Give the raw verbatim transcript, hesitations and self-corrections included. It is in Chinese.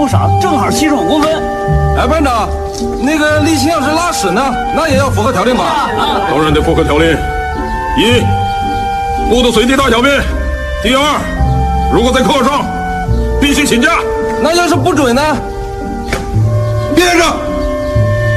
不少，正好七十五公分。 哎，班长，那个沥青要是拉屎呢，那也要符合条令吧？ 当然得符合条令。一，布的随地大小便；第二，如果在课上，必须请假。 那要是不准呢？ 憋着。